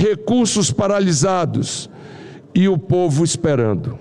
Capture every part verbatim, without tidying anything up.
recursos paralisados e o povo esperando.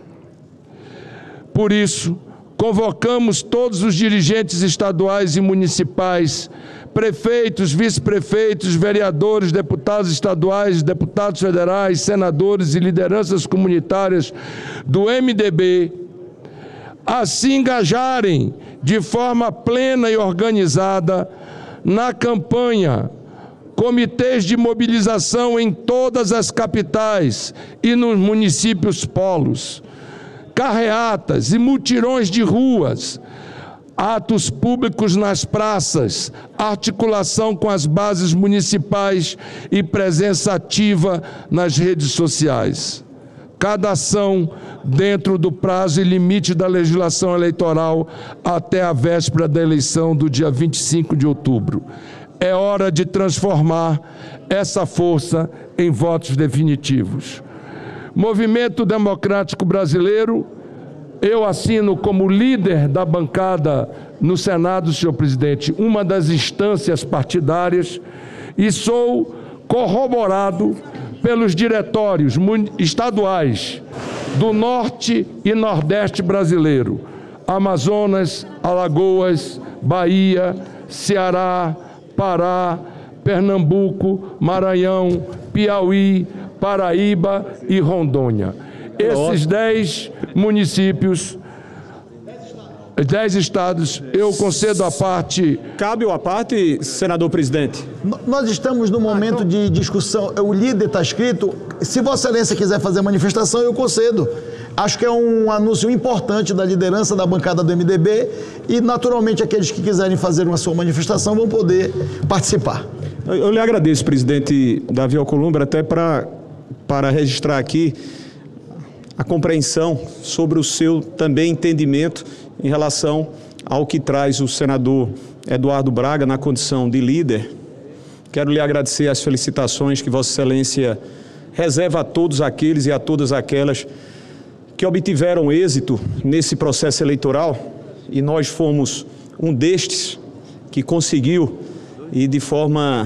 Por isso, convocamos todos os dirigentes estaduais e municipais, prefeitos, vice-prefeitos, vereadores, deputados estaduais, deputados federais, senadores e lideranças comunitárias do M D B a se engajarem de forma plena e organizada na campanha, comitês de mobilização em todas as capitais e nos municípios polos, carreatas e mutirões de ruas, atos públicos nas praças, articulação com as bases municipais e presença ativa nas redes sociais. Cada ação dentro do prazo e limite da legislação eleitoral até a véspera da eleição do dia vinte e cinco de outubro. É hora de transformar essa força em votos definitivos. Movimento Democrático Brasileiro, eu assino como líder da bancada no Senado, senhor presidente, uma das instâncias partidárias e sou corroborado pelos diretórios estaduais do Norte e Nordeste brasileiro, Amazonas, Alagoas, Bahia, Ceará, Pará, Pernambuco, Maranhão, Piauí, Paraíba e Rondônia. Esses dez municípios, dez estados, eu concedo a parte... Cabe a parte, senador presidente? Nós estamos no momento de discussão, o líder está escrito, se Vossa Excelência quiser fazer manifestação, eu concedo. Acho que é um anúncio importante da liderança da bancada do M D B e, naturalmente, aqueles que quiserem fazer uma sua manifestação vão poder participar. Eu, eu lhe agradeço, presidente Davi Alcolumbre, até para, para registrar aqui a compreensão sobre o seu também entendimento em relação ao que traz o senador Eduardo Braga na condição de líder. Quero lhe agradecer as felicitações que Vossa Excelência reserva a todos aqueles e a todas aquelas que obtiveram êxito nesse processo eleitoral, e nós fomos um destes que conseguiu, e de forma,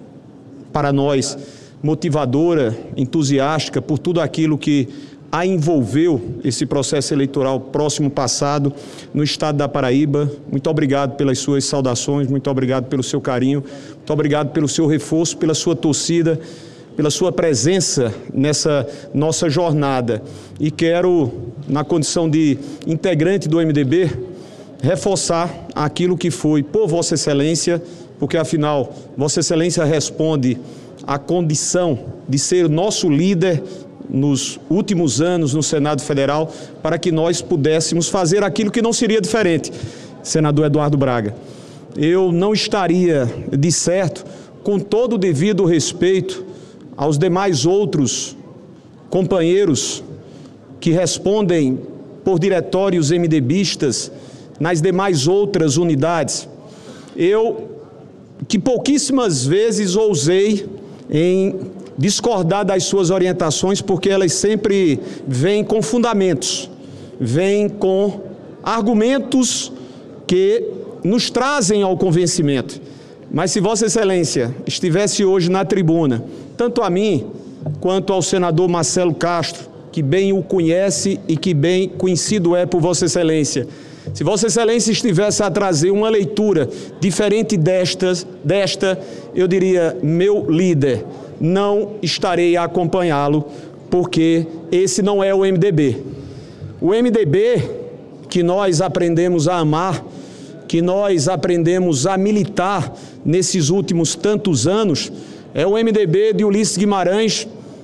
para nós, motivadora, entusiástica, por tudo aquilo que a envolveu esse processo eleitoral próximo passado no estado da Paraíba. Muito obrigado pelas suas saudações, muito obrigado pelo seu carinho, muito obrigado pelo seu reforço, pela sua torcida, pela sua presença nessa nossa jornada. E quero, na condição de integrante do M D B, reforçar aquilo que foi por Vossa Excelência, porque afinal Vossa Excelência responde à condição de ser nosso líder nos últimos anos no Senado Federal, para que nós pudéssemos fazer aquilo que não seria diferente, senador Eduardo Braga. Eu não estaria, de certo, com todo o devido respeito aos demais outros companheiros que respondem por diretórios MDBistas nas demais outras unidades. Eu, que pouquíssimas vezes ousei em discordar das suas orientações, porque elas sempre vêm com fundamentos, vêm com argumentos que nos trazem ao convencimento. Mas se Vossa Excelência estivesse hoje na tribuna, tanto a mim quanto ao senador Marcelo Castro, que bem o conhece e que bem conhecido é por Vossa Excelência, se Vossa Excelência estivesse a trazer uma leitura diferente desta, desta, eu diria, meu líder, não estarei a acompanhá-lo, porque esse não é o M D B. O M D B que nós aprendemos a amar, que nós aprendemos a militar nesses últimos tantos anos, é o M D B de Ulisses Guimarães,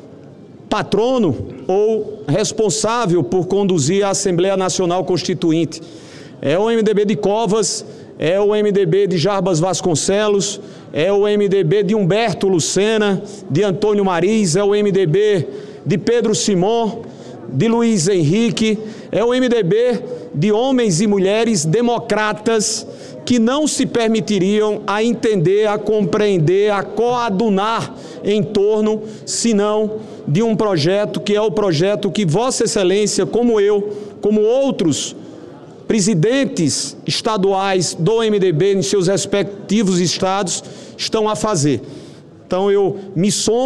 patrono ou responsável por conduzir a Assembleia Nacional Constituinte. É o M D B de Covas, é o M D B de Jarbas Vasconcelos, é o M D B de Humberto Lucena, de Antônio Mariz, é o M D B de Pedro Simon, de Luiz Henrique, é o M D B de homens e mulheres democratas que não se permitiriam a entender, a compreender, a coadunar em torno, senão de um projeto que é o projeto que Vossa Excelência, como eu, como outros presidentes estaduais do M D B em seus respectivos estados estão a fazer. Então eu me somo